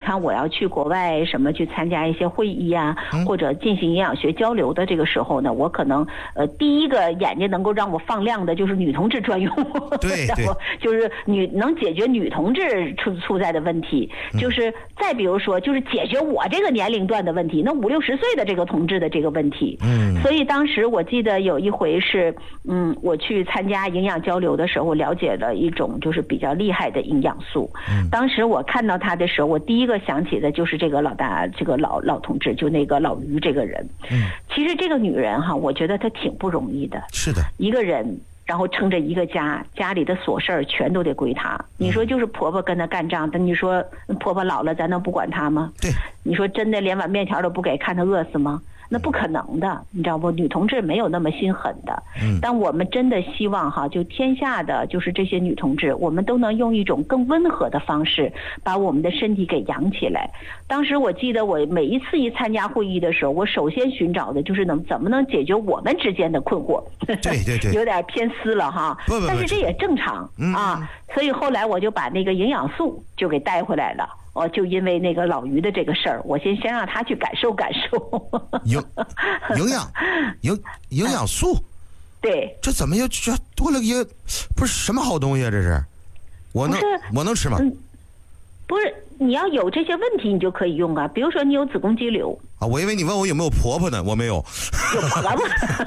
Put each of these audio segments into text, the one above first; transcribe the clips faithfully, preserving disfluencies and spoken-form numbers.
看我要去国外什么去参加一些会议啊， 嗯、 或者进行营养学交流的这个时候呢，我可能呃第一个眼睛能够让我放亮的就是女同志专用， 对对， 就是女能解决女同志出出在的问题， 嗯、 就是再比如说就是解决我这个年龄段的问题，那五六十岁的这个同志的这个问题。 嗯， 所以当时我记得有一回是，嗯，我去参加营养交流的时候，了解了一种就是比较厉害的营养素。 嗯， 当时我看到他的时候，我第一个想起的就是这个老大，这个老老同志，就那个老于这个人。 嗯， 其实这个女人哈，我觉得她挺不容易的。 是的， 一个人。然后撑着一个家，家里的琐事儿全都得归她。你说就是婆婆跟她干仗，但你说婆婆老了，咱能不管她吗？ 对， 你说真的连碗面条都不给，看她饿死吗？那不可能的，你知道不？女同志没有那么心狠的。 嗯， 但我们真的希望哈，就天下的就是这些女同志，我们都能用一种更温和的方式，把我们的身体给养起来。当时我记得我每一次一参加会议的时候，我首先寻找的就是能怎么能解决我们之间的困惑。 对对对， 有点偏私了哈。 不不不， 但是这也正常、 嗯、 啊。所以后来我就把那个营养素就给带回来了。哦，就因为那个老于的这个事儿，我先先让他去感受感受。 营营养营营养素， 对， 这怎么又这多了一个？不是什么好东西啊？这是，我能我能吃吗？ 嗯，不是，你要有这些问题，你就可以用啊。比如说你有子宫肌瘤啊，我以为你问我有没有婆婆呢，我没有。 有婆婆，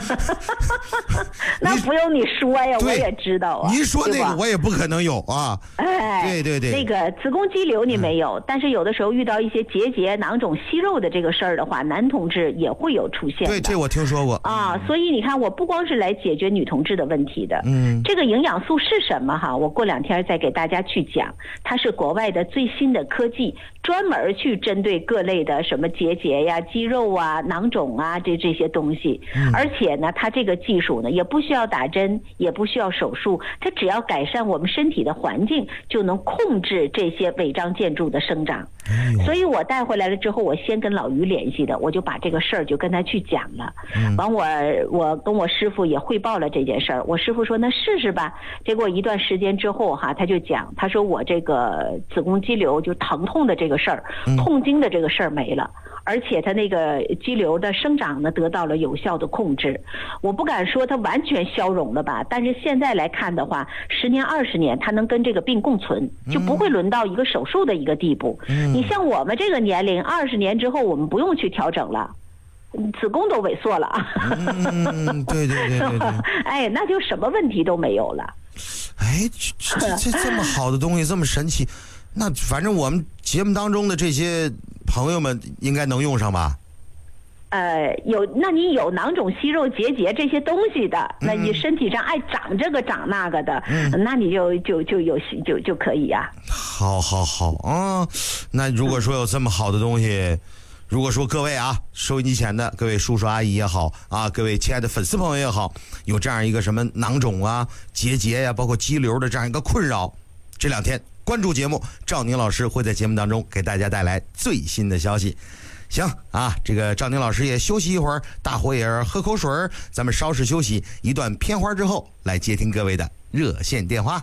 那不用你说呀，我也知道啊。 你说那个我也不可能有啊。 哎， 对对对， 那个子宫肌瘤你没有，嗯、但是有的时候遇到一些结节、囊肿、息肉的这个事儿的话，男同志也会有出现的。 对，这我听说过啊。所以你看，我不光是来解决女同志的问题的， 嗯， 这个营养素是什么哈？我过两天再给大家去讲，它是国外的最新的科技，专门去针对各类的什么结节呀、肌肉啊、囊肿啊这这些东西。嗯、而且呢，它这个技术呢，也不需要打针，也不需要手术，它只要改善我们身体的环境，就能控制这些违章建筑的生长。 哎、 所以我带回来了之后，我先跟老于联系的，我就把这个事儿就跟他去讲了。嗯、完我我跟我师傅也汇报了这件事儿，我师傅说那试试吧。结果一段时间之后哈，他就讲，他说我这个子宫肌瘤就疼痛的这个事儿， 嗯、 痛经的这个事儿没了。而且它那个肌瘤的生长呢得到了有效的控制，我不敢说它完全消融了吧，但是现在来看的话，十年二十年它能跟这个病共存，就不会轮到一个手术的一个地步。嗯、你像我们这个年龄，二十年之后我们不用去调整了。子宫都萎缩了， 嗯，对对对对对， 哎，那就什么问题都没有了。 哎，这这这这么好的东西，这么神奇，那反正我们节目当中的这些朋友们应该能用上吧？ 呃，有，那你有囊肿、息肉、结节这些东西的，嗯、那你身体上爱长这个长那个的，嗯、那你就就就有就就可以呀、啊。 好，好，好啊！那如果说有这么好的东西，如果说各位啊，收音机前的各位叔叔阿姨也好啊，各位亲爱的粉丝朋友也好，有这样一个什么囊肿啊、结节呀、啊，包括肌瘤的这样一个困扰，这两天关注节目，赵宁老师会在节目当中给大家带来最新的消息。行啊，这个赵宁老师也休息一会儿，大伙也喝口水，咱们稍事休息，一段片花之后来接听各位的热线电话。